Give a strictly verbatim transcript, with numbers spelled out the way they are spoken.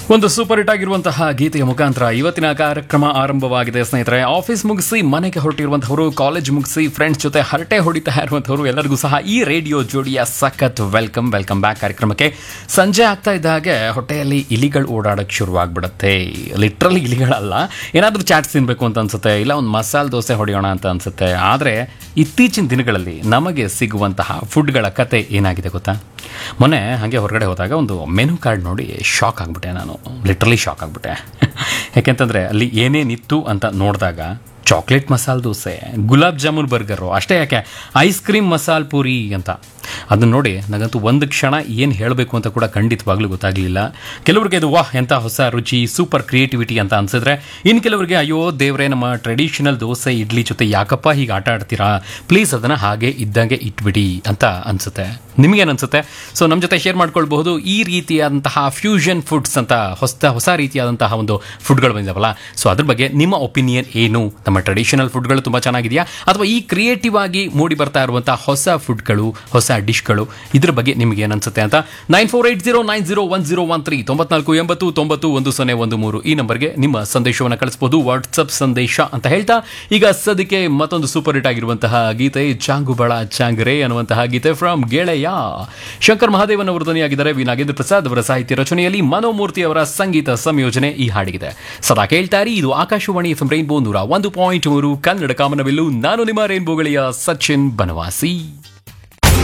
ಒಂದು super hit ಆಗಿರುವಂತಹ ಗೀತೆಯ ಮುಖಾಂತರ ಇವತ್ತಿನ ಕಾರ್ಯಕ್ರಮ ಆರಂಭವಾಗಿದೆ ಸ್ನೇಹಿತರೆ. ಆಫೀಸ್ ಮುಗಿಸಿ ಮನೆಗೆ ಹೊರಟಿರುವಂತಹವರು, ಕಾಲೇಜ್ ಮುಗಿಸಿ ಫ್ರೆಂಡ್ಸ್ ಜೊತೆ ಹರಟೆ ಹೊಡಿತಾ ಇರುವಂತಹವರು ಎಲ್ಲರಿಗೂ ಸಹ ಈ ರೇಡಿಯೋ ಜೋಡಿಯ ಸಖತ್ ವೆಲ್ಕಮ್ ವೆಲ್ಕಮ್ ಬ್ಯಾಕ್ ಕಾರ್ಯಕ್ರಮಕ್ಕೆ. ಸಂಜೆ ಆಗ್ತಾ ಇದ್ದ ಹಾಗೆ ಹೊಟ್ಟೆಯಲ್ಲಿ ಇಲಿಗಳು ಓಡಾಡಕ್ಕೆ ಶುರುವಾಗ್ಬಿಡುತ್ತೆ. ಲಿಟ್ರಲಿ ಇಲಿಗಳಲ್ಲ, ಏನಾದರೂ ಚಾಟ್ಸ್ ತಿನ್ಬೇಕು ಅಂತ ಅನ್ಸುತ್ತೆ, ಇಲ್ಲ ಒಂದು ಮಸಾಲೆ ದೋಸೆ ಹೊಡೆಯೋಣ ಅಂತ ಅನ್ಸುತ್ತೆ. ಆದರೆ ಇತ್ತೀಚಿನ ದಿನಗಳಲ್ಲಿ ನಮಗೆ ಸಿಗುವಂತಹ ಫುಡ್ಗಳ ಕತೆ ಏನಾಗಿದೆ ಗೊತ್ತಾ? ಮೊನ್ನೆ ಹಾಗೆ ಹೊರಗಡೆ ಹೋದಾಗ ಒಂದು ಮೆನು ಕಾರ್ಡ್ ನೋಡಿ ಶಾಕ್ ಆಗಿಬಿಟ್ಟೆ. ನಾನು ಲಿಟ್ರಲಿ ಶಾಕ್ ಆಗಿಬಿಟ್ಟೆ. ಯಾಕೆಂತಂದರೆ ಅಲ್ಲಿ ಏನೇನಿತ್ತು ಅಂತ ನೋಡಿದಾಗ ಚಾಕ್ಲೇಟ್ ಮಸಾಲೆ ದೋಸೆ, ಗುಲಾಬ್ ಜಾಮೂನ್ ಬರ್ಗರು, ಅಷ್ಟೇ ಯಾಕೆ ಐಸ್ ಕ್ರೀಮ್ ಮಸಾಲೆ ಪೂರಿ ಅಂತ. ಅದನ್ನ ನೋಡಿ ನನಗಂತೂ ಒಂದು ಕ್ಷಣ ಏನು ಹೇಳಬೇಕು ಅಂತ ಕೂಡ ಖಂಡಿತವಾಗ್ಲೂ ಗೊತ್ತಾಗಲಿಲ್ಲ. ಕೆಲವ್ರಿಗೆ ಇದು ವಾಹ್ ಎಂಥ ಹೊಸ ರುಚಿ, ಸೂಪರ್ ಕ್ರಿಯೇಟಿವಿಟಿ ಅಂತ ಅನ್ಸಿದ್ರೆ, ಇನ್ನು ಕೆಲವರಿಗೆ ಅಯ್ಯೋ ದೇವ್ರೆ ನಮ್ಮ ಟ್ರೆಡಿಷನಲ್ ದೋಸೆ ಇಡ್ಲಿ ಜೊತೆ ಯಾಕಪ್ಪ ಹೀಗೆ ಆಟ ಆಡ್ತೀರಾ, ಪ್ಲೀಸ್ ಅದನ್ನು ಹಾಗೆ ಇದ್ದಂಗೆ ಇಟ್ಬಿಡಿ ಅಂತ ಅನಿಸುತ್ತೆ. ನಿಮಗೇನು ಅನಿಸುತ್ತೆ? ಸೊ ನಮ್ಮ ಜೊತೆ ಶೇರ್ ಮಾಡ್ಕೊಳ್ಬಹುದು. ಈ ರೀತಿಯಾದಂತಹ ಫ್ಯೂಷನ್ ಫುಡ್ಸ್ ಅಂತ ಹೊಸ ಹೊಸ ರೀತಿಯಾದಂತಹ ಒಂದು ಫುಡ್ಗಳು ಬಂದಿದ್ದಾವಲ್ಲ, ಸೊ ಅದ್ರ ಬಗ್ಗೆ ನಿಮ್ಮ ಒಪಿನಿಯನ್ ಏನು? ನಮ್ಮ ಟ್ರೆಡಿಷನಲ್ ಫುಡ್ಗಳು ತುಂಬ ಚೆನ್ನಾಗಿದೆಯಾ, ಅಥವಾ ಈ ಕ್ರಿಯೇಟಿವ್ ಆಗಿ ಮೂಡಿ ಬರ್ತಾ ಇರುವಂಥ ಹೊಸ ಫುಡ್ಗಳು, ಹೊಸ ಡಿಶ್ಗಳು, ಇದ್ರ ಬಗ್ಗೆ ನಿಮ್ಗೆ ಏನು ಅನ್ಸುತ್ತೆ ಅಂತ nine four eight zero nine zero one zero one three ತೊಂಬತ್ನಾಲ್ಕು ಎಂಬತ್ತು ತೊಂಬತ್ತು ಒಂದು ಸೊನ್ನೆ ಒಂದು ಮೂರು ಈ ನಂಬರ್ಗೆ ನಿಮ್ಮ ಸಂದೇಶವನ್ನು ಕಳಿಸಬಹುದು, ವಾಟ್ಸಪ್ ಸಂದೇಶ ಅಂತ ಹೇಳ್ತಾ ಈಗ ಸದ್ಯಕ್ಕೆ ಮತ್ತೊಂದು ಸೂಪರ್ ಹಿಟ್ ಆಗಿರುವಂತಹ ಗೀತೆ ಚಾಂಗುಬಳ ಚಾಂಗ್ರೆ ಅನ್ನುವಂತಹ ಗೀತೆ ಫ್ರಮ್ ಗೆಳೆಯ. ಶಂಕರ್ ಮಹಾದೇವನ್ ಅವರು ಧ್ವನಿಯಾಗಿದ್ದಾರೆ, ವಿ ನಾಗೇಂದ್ರ ಪ್ರಸಾದ್ ಅವರ ಸಾಹಿತ್ಯ ರಚನೆಯಲ್ಲಿ ಮನೋಮೂರ್ತಿ ಅವರ ಸಂಗೀತ ಸಂಯೋಜನೆ ಈ ಹಾಡಿಗಿದೆ. ಸದಾ ಕೇಳ್ತಾರಿ, ಇದು ಆಕಾಶವಾಣಿ ಎಫ್ ಎಂ ರೈನ್ಬೋ ನೂರ ಒಂದು ಪಾಯಿಂಟ್ ಮೂರು ಕನ್ನಡ ಕಾಮನಬಿಲ್ಲು. ನಾನು ನಿಮ್ಮ ರೈನ್ಬೋ ಗೆಳೆಯ ಸಚಿನ್ ಬನವಾಸಿ.